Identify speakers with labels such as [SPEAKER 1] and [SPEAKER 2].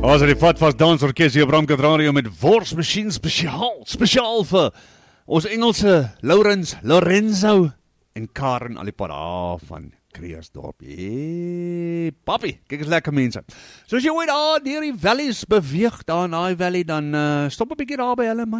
[SPEAKER 1] Ons het die Vatvas Dansorkes hier op Ramkat Radio met Worsmasjien spesiaal vir ons Engelse Lorenzo en Karen Alipara van Kreersdorp. Papi, kyk eens lekker mense. So as jy ooit daar deur die valleys beweeg, daar in die valley, dan stop 'n bietjie daar by hulle man.